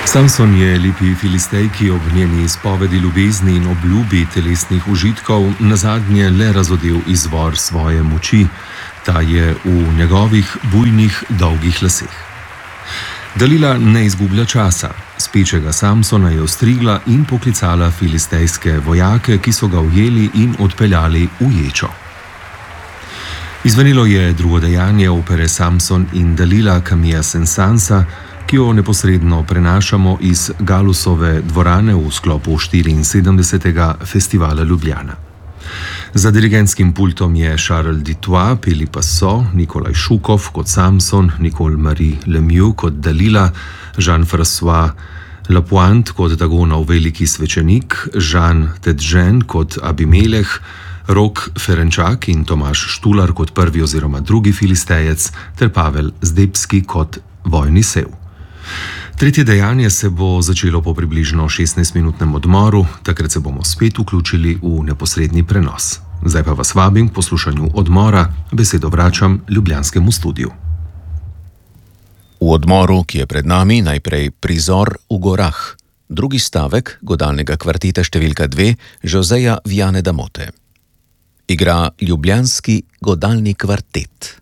Samson je lepi Filistejki ob njeni izpovedi ljubezni in obljubi telesnih užitkov nazadnje le razodel izvor svoje moči. Ta je v njegovih bujnih, dolgih laseh. Dalila ne izgublja časa. Spečega Samsona je ostrigla in poklicala filistejske vojake, ki so ga ujeli in odpeljali v ječo. Izvenilo je drugo dejanje opere Samson in Dalila Camilla Saint-Sansa, ki jo neposredno prenašamo iz Galusove dvorane v sklopu 74. festivala Ljubljana. Za dirigentskim pultom je Charles Dutoit, peli pa so Nikolaj Šukov kot Samson, Nicole-Marie Lemieux kot Dalila, Jean-François Lapointe kot Dagonov veliki svečenik, Jean Tedjen kot Abimeleh, Rok Ferenčak in Tomaž Štular kot prvi oziroma drugi filistejec ter Pavel Zdebski kot vojni sev. Tretje dejanje se bo začelo po približno 16-minutnem odmoru, takrat se bomo spet vključili v neposredni prenos. Zdaj pa vas vabim k poslušanju odmora, besedo vračam ljubljanskemu studiu. V odmoru, ki je pred nami, najprej prizor v gorah, drugi stavek godalnega kvarteta številka 2 Joseja Viane da Mote. Igra ljubljanski godalni kvartet.